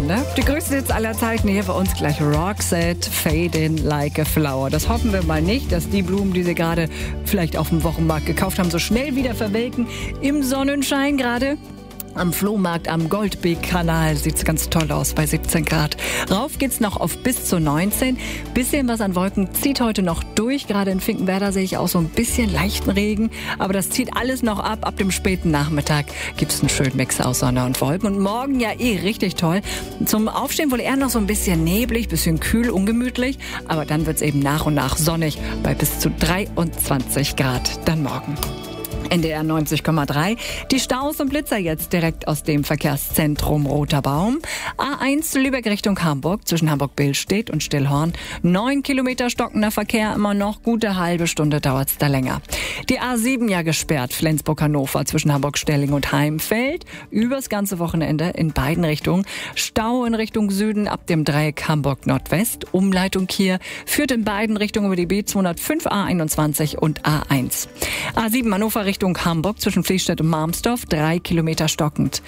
ne? Die größte Hits aller Zeiten hier bei uns gleich Roxette, Fade in Like a Flower. Das hoffen wir mal nicht, dass die Blumen, die Sie gerade vielleicht auf dem Wochenmarkt gekauft haben, so schnell wieder verwelken. Im Sonnenschein gerade. Am Flohmarkt am Goldbeek-Kanal sieht's ganz toll aus bei 17 Grad. Rauf geht's noch auf bis zu 19. Bisschen was an Wolken zieht heute noch durch. Gerade in Finkenwerder sehe ich auch so ein bisschen leichten Regen. Aber das zieht alles noch ab. Ab dem späten Nachmittag gibt's einen schönen Mix aus Sonne und Wolken. Und morgen ja richtig toll. Zum Aufstehen wohl eher noch so ein bisschen neblig, bisschen kühl, ungemütlich. Aber dann wird's eben nach und nach sonnig bei bis zu 23 Grad dann morgen. NDR 90,3. Die Staus und Blitzer jetzt direkt aus dem Verkehrszentrum Roter Baum. A1 Lübeck Richtung Hamburg, zwischen Hamburg-Billstedt und Stillhorn. 9 Kilometer stockender Verkehr, immer noch gute halbe Stunde dauert's da länger. Die A7 ja gesperrt, Flensburg-Hannover, zwischen Hamburg-Stelling und Heimfeld. Übers ganze Wochenende in beiden Richtungen. Stau in Richtung Süden ab dem Dreieck Hamburg-Nordwest. Umleitung hier führt in beiden Richtungen über die B205, A21 und A1. A7 Hannover Richtung Hamburg zwischen Fließstedt und Marmsdorf, 3 Kilometer stockend.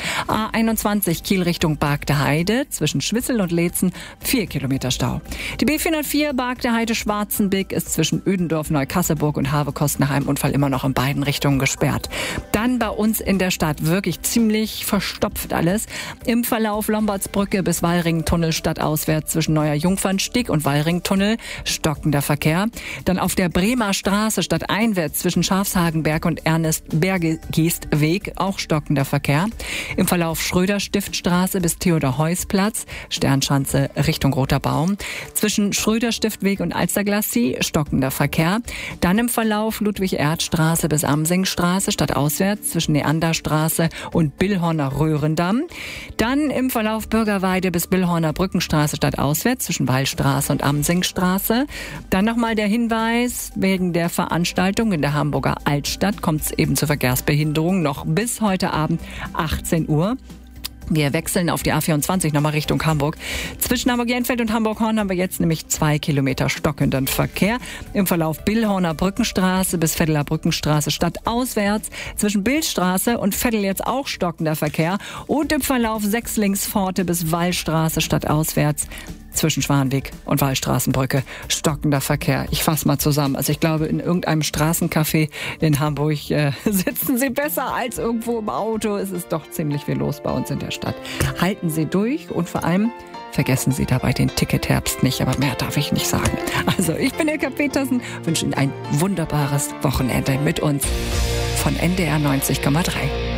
A21 Kiel Richtung Bargte Heide zwischen Schwissel und Leetzen, 4 Kilometer Stau. Die B404 Bargte Heide Schwarzenbeek ist zwischen Ödendorf, Neukasselburg und Havekost nach einem Unfall immer noch in beiden Richtungen gesperrt. Dann bei uns in der Stadt wirklich ziemlich verstopft alles. Im Verlauf Lombardsbrücke bis Wallringtunnel stadtauswärts zwischen Neuer Jungfernstieg und Wallringtunnel stockender Verkehr. Dann auf der Bremer Straße stadteinwärts zwischen Schafshagenberg und Ernest-Bergegeest-Weg, auch stockender Verkehr. Im Verlauf Schröder-Stiftstraße bis Theodor-Heuss-Platz, Sternschanze Richtung Roter Baum. Zwischen Schröder-Stiftweg und Alsterglassie stockender Verkehr. Dann im Verlauf Ludwig-Erd-Straße bis Amsingstraße, stadtauswärts zwischen Neanderstraße und Billhorner Röhrendamm. Dann im Verlauf Bürgerweide bis Billhorner Brückenstraße, stadtauswärts zwischen Wallstraße und Amsingstraße. Dann nochmal der Hinweis, wegen der Veranstaltung in der Hamburger Altstadt kommt es eben zur Verkehrsbehinderung noch bis heute Abend 18 Uhr. Wir wechseln auf die A24 nochmal Richtung Hamburg. Zwischen Hamburg-Jenfeld und Hamburg-Horn haben wir jetzt nämlich 2 Kilometer stockenden Verkehr. Im Verlauf Billhorner Brückenstraße bis Vetteler Brückenstraße stadtauswärts. Zwischen Billstraße und Vettel jetzt auch stockender Verkehr. Und im Verlauf Sechslingsforte bis Wallstraße stadtauswärts. Zwischen Schwanweg und Wallstraßenbrücke stockender Verkehr. Ich fasse mal zusammen. Also ich glaube, in irgendeinem Straßencafé in Hamburg sitzen Sie besser als irgendwo im Auto. Es ist doch ziemlich viel los bei uns in der Stadt. Halten Sie durch und vor allem vergessen Sie dabei den Ticketherbst nicht. Aber mehr darf ich nicht sagen. Also ich bin Ilka Petersen, wünsche Ihnen ein wunderbares Wochenende mit uns von NDR 90,3.